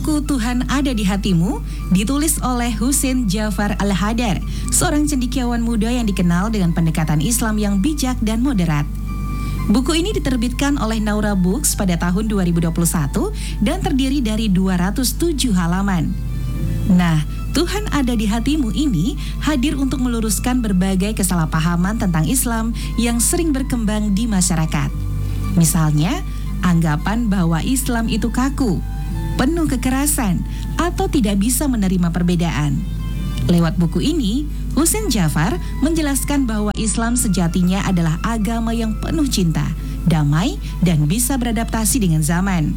Buku Tuhan Ada di Hatimu ditulis oleh Husain Jafar Al-Hadar, seorang cendekiawan muda yang dikenal dengan pendekatan Islam yang bijak dan moderat. Buku ini diterbitkan oleh Naura Books pada tahun 2021 dan terdiri dari 207 halaman. Nah, Tuhan Ada di Hatimu ini hadir untuk meluruskan berbagai kesalahpahaman tentang Islam yang sering berkembang di masyarakat. Misalnya, anggapan bahwa Islam itu kaku, penuh kekerasan, atau tidak bisa menerima perbedaan. Lewat buku ini, Husain Jafar menjelaskan bahwa Islam sejatinya adalah agama yang penuh cinta, damai, dan bisa beradaptasi dengan zaman.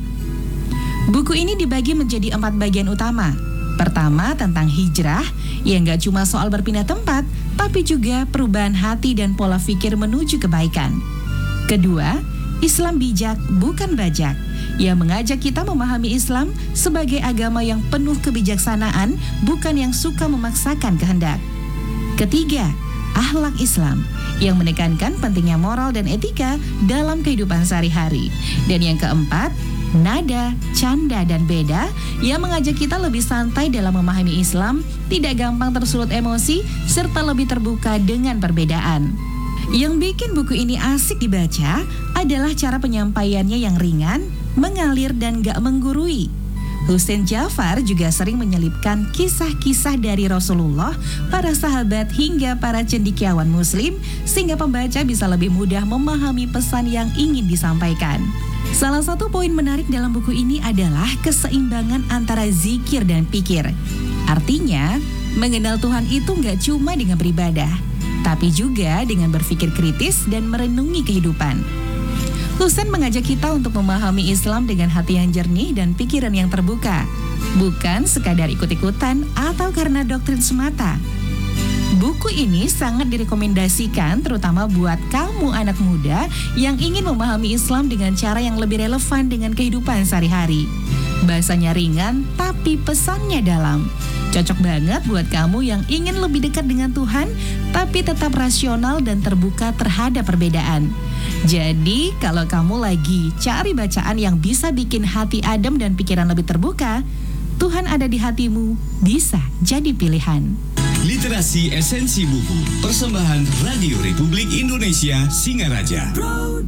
Buku ini dibagi menjadi 4 bagian utama. Pertama, tentang hijrah, yang gak cuma soal berpindah tempat, tapi juga perubahan hati dan pola pikir menuju kebaikan. Kedua, Islam bijak bukan bajak, yang mengajak kita memahami Islam sebagai agama yang penuh kebijaksanaan, bukan yang suka memaksakan kehendak. Ketiga, akhlak Islam, yang menekankan pentingnya moral dan etika dalam kehidupan sehari-hari. Dan yang keempat, nada, canda, dan beda, yang mengajak kita lebih santai dalam memahami Islam, tidak gampang tersulut emosi, serta lebih terbuka dengan perbedaan. Yang bikin buku ini asik dibaca adalah cara penyampaiannya yang ringan, mengalir, dan gak menggurui. Husain Jafar juga sering menyelipkan kisah-kisah dari Rasulullah, para sahabat, hingga para cendekiawan muslim, sehingga pembaca bisa lebih mudah memahami pesan yang ingin disampaikan. Salah satu poin menarik dalam buku ini adalah keseimbangan antara zikir dan pikir. Artinya, mengenal Tuhan itu gak cuma dengan beribadah, tapi juga dengan berpikir kritis dan merenungi kehidupan. Husain mengajak kita untuk memahami Islam dengan hati yang jernih dan pikiran yang terbuka, bukan sekadar ikut-ikutan atau karena doktrin semata. Buku ini sangat direkomendasikan terutama buat kamu anak muda yang ingin memahami Islam dengan cara yang lebih relevan dengan kehidupan sehari-hari. Bahasanya ringan tapi pesannya dalam. Cocok banget buat kamu yang ingin lebih dekat dengan Tuhan tapi tetap rasional dan terbuka terhadap perbedaan. Jadi kalau kamu lagi cari bacaan yang bisa bikin hati adem dan pikiran lebih terbuka, Tuhan Ada di Hatimu bisa jadi pilihan. Literasi Esensi Buku, persembahan Radio Republik Indonesia Singaraja.